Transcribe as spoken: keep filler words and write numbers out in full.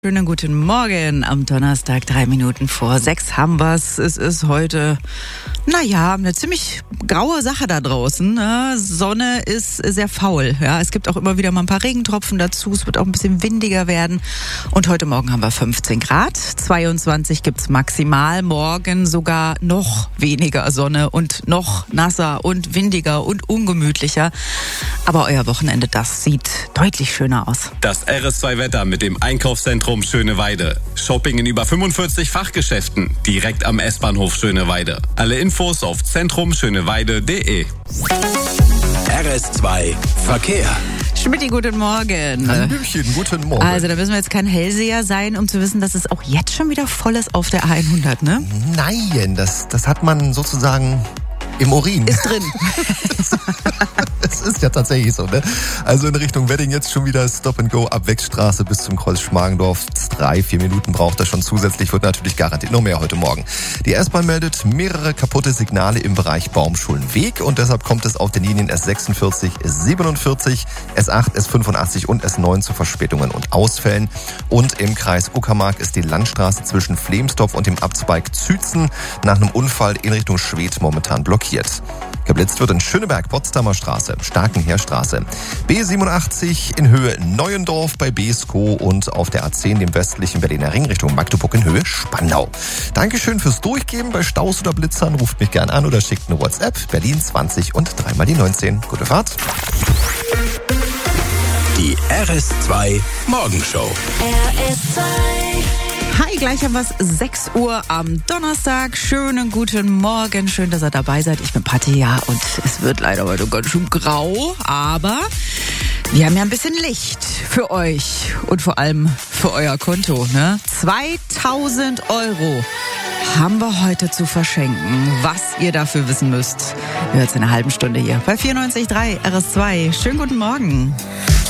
Schönen guten Morgen am Donnerstag, drei Minuten vor sechs haben wir's. Es ist heute, naja, eine ziemlich graue Sache da draußen. Ne? Sonne ist sehr faul. Ja, es gibt auch immer wieder mal ein paar Regentropfen dazu. Es wird auch ein bisschen windiger werden. Und heute Morgen haben wir fünfzehn Grad. zweiundzwanzig gibt's maximal. Morgen sogar noch weniger Sonne und noch nasser und windiger und ungemütlicher. Aber euer Wochenende, das sieht deutlich schöner aus. Das R S zwei Wetter mit dem Einkaufszentrum Schöneweide. Shopping in über fünfundvierzig Fachgeschäften. Direkt am S-Bahnhof Schöneweide. Alle Infos auf zentrum schöneweide punkt de. R S zwei Verkehr. Schmidti, guten Morgen. Hallöchen, guten Morgen. Also da müssen wir jetzt kein Hellseher sein, um zu wissen, dass es auch jetzt schon wieder voll ist auf der A hundert, ne? Nein, das, das hat man sozusagen im Urin. Ist drin. Es ist ja tatsächlich so, ne? Also in Richtung Wedding jetzt schon wieder Stop and Go ab Wechsstraße bis zum Kreuz Schmargendorf. Drei, vier Minuten braucht er schon zusätzlich, wird natürlich garantiert noch mehr heute Morgen. Die S-Bahn meldet mehrere kaputte Signale im Bereich Baumschulenweg und deshalb kommt es auf den Linien S sechsundvierzig, siebenundvierzig, S acht, S fünfundachtzig und S neun zu Verspätungen und Ausfällen. Und im Kreis Uckermark ist die Landstraße zwischen Flemsdorf und dem Abzweig Zützen nach einem Unfall in Richtung Schwedt momentan blockiert. Geblitzt wird in Schöneberg, Potsdamer Straße, Starkenheerstraße, B siebenundachtzig in Höhe Neuendorf bei Beeskow und auf der A zehn, dem westlichen Berliner Ring, Richtung Magdeburg in Höhe Spandau. Dankeschön fürs Durchgeben. Bei Staus oder Blitzern ruft mich gern an oder schickt eine WhatsApp. Berlin zwanzig und dreimal die neunzehn. Gute Fahrt. Die R S zwei Morgenshow. R S zwei. Hi, gleich haben wir es sechs Uhr am Donnerstag. Schönen guten Morgen. Schön, dass ihr dabei seid. Ich bin Patti, ja, und es wird leider heute ganz schön grau, aber wir haben ja ein bisschen Licht für euch und vor allem für euer Konto, ne? zweitausend Euro haben wir heute zu verschenken. Was ihr dafür wissen müsst, hört in einer halben Stunde hier bei vierundneunzig Komma drei R S zwei. Schönen guten Morgen.